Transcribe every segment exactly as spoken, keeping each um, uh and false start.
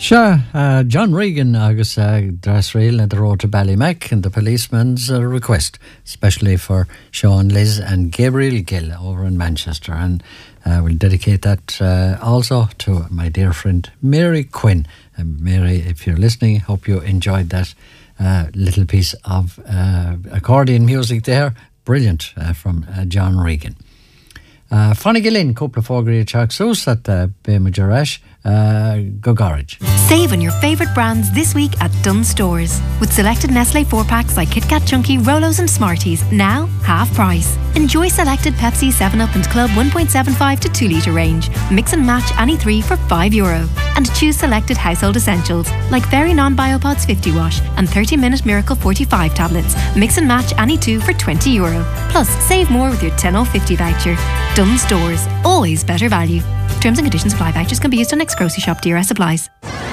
Sure, uh, John Regan agus uh, Drasrael at the road to Ballymac and the policeman's uh, request, especially for Sean, Liz and Gabriel Gill over in Manchester. And uh, we'll dedicate that uh, also to my dear friend Mary Quinn. And Mary, if you're listening, hope you enjoyed that uh, little piece of uh, accordion music there. Brilliant uh, from uh, John Regan. Uh, Fanny Gillin, couple of Fogri Chaksous at uh, Bemajarash, uh, go garage. Save on your favourite brands this week at Dunnes Stores. With selected Nestle four packs like Kit Kat Chunky, Rolos and Smarties, now half price. Enjoy selected Pepsi, seven up and Club one point seven five to two litre range. Mix and match any three for five euro. And choose selected household essentials like Very Non-Biopods fifty wash and thirty minute Miracle forty-five tablets. Mix and match any two for twenty euro. Plus, save more with your ten oh fifty voucher. Dunnes Stores, always better value. Terms and conditions apply. Vouchers can be used on next grocery shop. D R S supplies.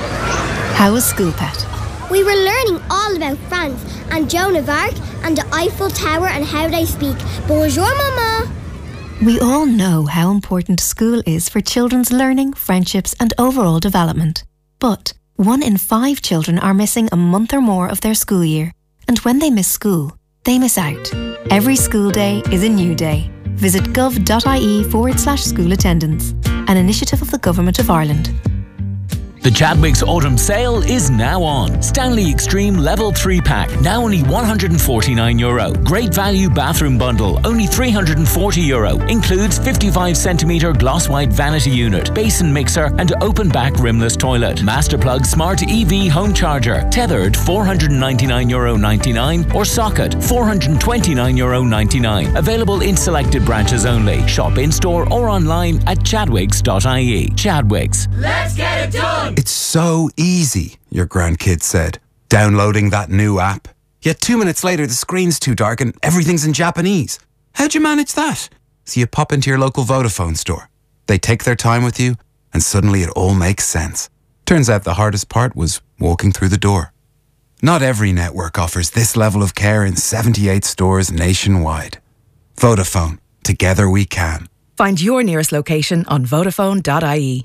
How was school, pet? We were learning all about France and Joan of Arc and the Eiffel Tower and how they speak. Bonjour, Mama. We all know how important school is for children's learning, friendships and overall development. But one in five children are missing a month or more of their school year. And when they miss school, they miss out. Every school day is a new day. Visit gov.ie forward slash school attendance, an initiative of the Government of Ireland. The Chadwicks Autumn Sale is now on. Stanley Extreme Level three pack, now only one hundred forty-nine euro. Great value bathroom bundle, only three hundred forty euro. Includes fifty-five centimetre gloss white vanity unit, basin mixer and open back rimless toilet. Masterplug Smart E V home charger, tethered four hundred ninety-nine euro ninety-nine or socket four hundred twenty-nine euro ninety-nine. Available in selected branches only. Shop in store or online at chadwicks dot I E. Chadwicks. Let's get it done! It's so easy, your grandkid said, downloading that new app. Yet two minutes later, the screen's too dark and everything's in Japanese. How'd you manage that? So you pop into your local Vodafone store. They take their time with you, and suddenly it all makes sense. Turns out the hardest part was walking through the door. Not every network offers this level of care in seventy-eight stores nationwide. Vodafone. Together we can. Find your nearest location on vodafone dot I E.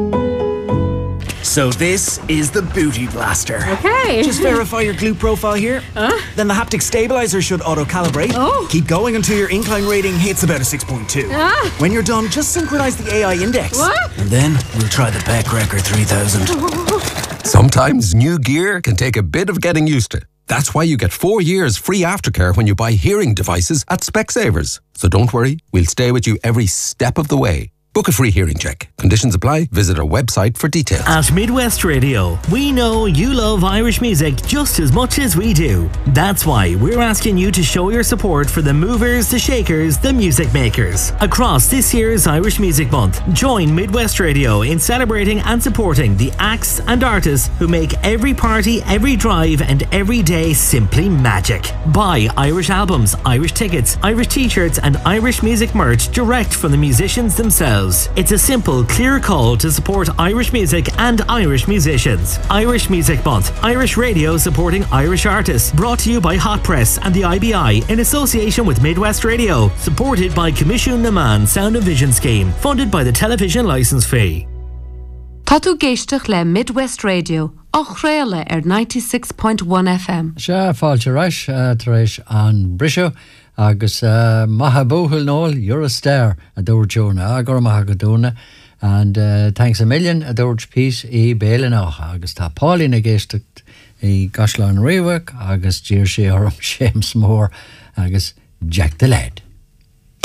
So this is the Booty Blaster. Okay. Just verify your glute profile here. Huh? Then the haptic stabilizer should auto-calibrate. Oh. Keep going until your incline rating hits about a six point two. Ah. When you're done, just synchronize the A I index. What? And then we'll try the Peck Wrecker three thousand. Sometimes new gear can take a bit of getting used to. That's why you get four years free aftercare when you buy hearing devices at Specsavers. So don't worry, we'll stay with you every step of the way. Book a free hearing check. Conditions apply. Visit our website for details. At Midwest Radio, we know you love Irish music just as much as we do. That's why we're asking you to show your support for the movers, the shakers, the music makers. Across this year's Irish Music Month, join Midwest Radio in celebrating and supporting the acts and artists who make every party, every drive and every day simply magic. Buy Irish albums, Irish tickets, Irish t-shirts and Irish music merch direct from the musicians themselves. It's a simple, clear call to support Irish music and Irish musicians. Irish Music Month, Irish Radio supporting Irish artists. Brought to you by Hot Press and the I B I in association with Midwest Radio. Supported by Commission Naman Sound and Vision Scheme. Funded by the television licence fee. Tá tú géisteach le Midwest Radio, ach réile ar ninety-six point one F M. Sure, fáilte reis, uh, taréis an brisio, agus uh, maha bóthil nóil, you're a star, a dúir Jonah, agur maha godúna, and uh, thanks a million, a dúir peace I béle nach, agus tá Paulín a géisteach I Gosláin Riwak, agus dír sé orm Seamus Moore, agus Jack the Lad.